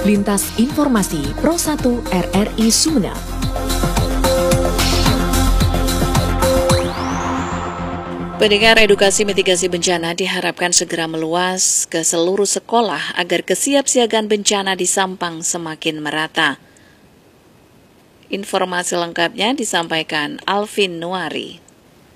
Lintas Informasi Pro 1 RRI Sumeneb. Pendengar, edukasi mitigasi bencana diharapkan segera meluas ke seluruh sekolah agar kesiapsiagaan bencana di Sampang semakin merata. Informasi lengkapnya disampaikan Alvin Nuari.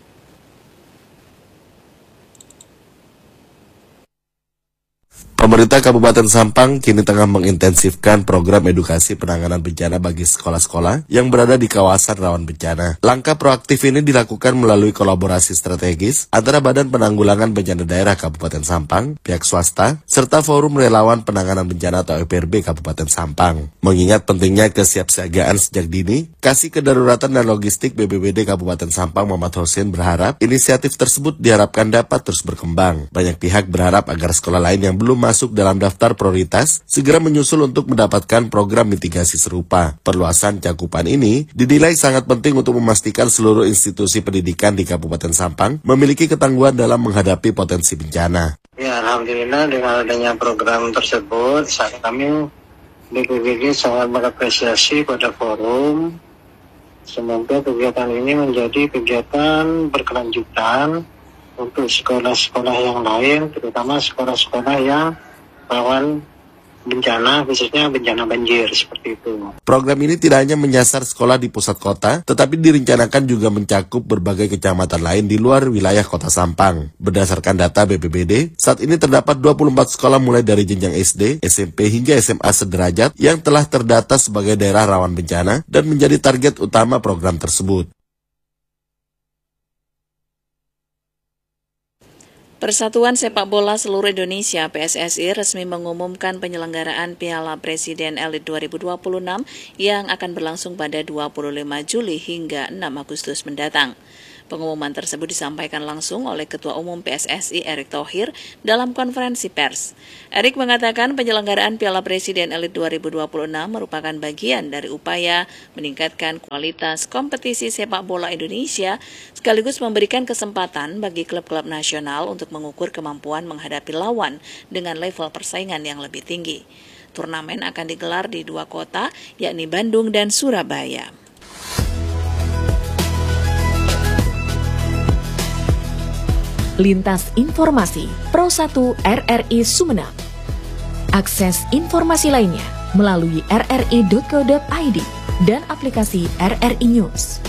Pemerintah Kabupaten Sampang kini tengah mengintensifkan program edukasi penanganan bencana bagi sekolah-sekolah yang berada di kawasan rawan bencana. Langkah proaktif ini dilakukan melalui kolaborasi strategis antara Badan Penanggulangan Bencana Daerah Kabupaten Sampang, pihak swasta, serta Forum Relawan Penanganan Bencana atau FPRB Kabupaten Sampang. Mengingat pentingnya kesiapsiagaan sejak dini, Kasih Kedaruratan dan Logistik BPBD Kabupaten Sampang Muhammad Hussein berharap inisiatif tersebut diharapkan dapat terus berkembang. Banyak pihak berharap agar sekolah lain yang belum masuk dalam daftar prioritas segera menyusul untuk mendapatkan program mitigasi serupa. Perluasan cakupan ini dinilai sangat penting untuk memastikan seluruh institusi pendidikan di Kabupaten Sampang memiliki ketangguhan dalam menghadapi potensi bencana. Ya, alhamdulillah dengan adanya program tersebut, saat kami BPBD sangat mengapresiasi pada forum. Semoga kegiatan ini menjadi kegiatan berkelanjutan untuk sekolah-sekolah yang lain, terutama sekolah-sekolah yang rawan bencana, khususnya bencana banjir, seperti itu. Program ini tidak hanya menyasar sekolah di pusat kota, tetapi direncanakan juga mencakup berbagai kecamatan lain di luar wilayah kota Sampang. Berdasarkan data BPBD, saat ini terdapat 24 sekolah mulai dari jenjang SD, SMP hingga SMA sederajat yang telah terdata sebagai daerah rawan bencana dan menjadi target utama program tersebut. Persatuan Sepak Bola Seluruh Indonesia PSSI resmi mengumumkan penyelenggaraan Piala Presiden Elite 2026 yang akan berlangsung pada 25 Juli hingga 6 Agustus mendatang. Pengumuman tersebut disampaikan langsung oleh Ketua Umum PSSI Erick Thohir dalam konferensi pers. Erick mengatakan penyelenggaraan Piala Presiden Elite 2026 merupakan bagian dari upaya meningkatkan kualitas kompetisi sepak bola Indonesia sekaligus memberikan kesempatan bagi klub-klub nasional untuk mengukur kemampuan menghadapi lawan dengan level persaingan yang lebih tinggi. Turnamen akan digelar di 2 kota, yakni Bandung dan Surabaya. Lintas Informasi Pro 1 RRI Sumeneb. Akses informasi lainnya melalui rri.co.id dan aplikasi RRI News.